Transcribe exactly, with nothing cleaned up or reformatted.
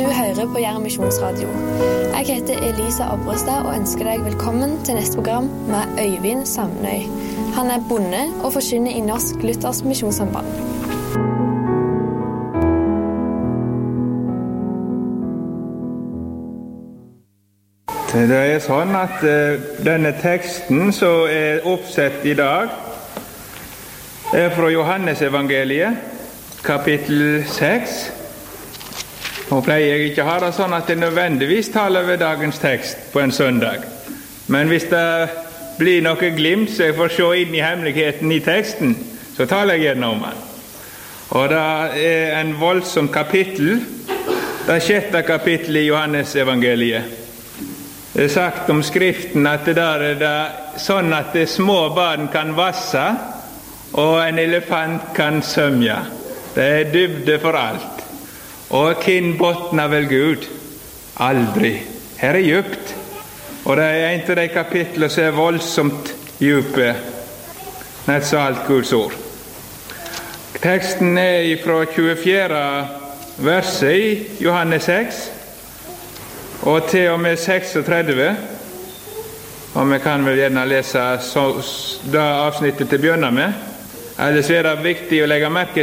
Du hører på Jæren Misjonsradio. Jeg heter Elisa Obrestad og ønsker deg velkommen til neste program med Øyvind Samnøy. Han er bonde og forkynner i Norsk Luthersk Misjonssamband. Det er sånn at uh, denne teksten som er oppsett i dag er fra Johannesevangeliet, kapittel seks. Nå pleier jeg ikke å ha det sånn at jeg nødvendigvis taler ved dagens tekst på en søndag. Men hvis det blir noe glimt, så jeg får se inn i hemmeligheten i teksten, så taler jeg gjerne om den. Og det er en voldsom kapittel, det sjette kapittel i Johannesevangeliet. Det er sagt om Skriften at det der er det sånn at det små barn kan vasse, og en elefant kan sømja. Det er dybde for alt. Og hvem bottner vel Gud? Aldri. Her er djupt. Og det er en av de kapitlene som er voldsomt djupe. Nett så alt Guds ord. Teksten er fra tjuefjerde verset i Johannes seks, og til og med seksogtredve. Og vi kan vel gjerne lese så, det avsnittet til å begynne med. Ellers er det viktig å legge merke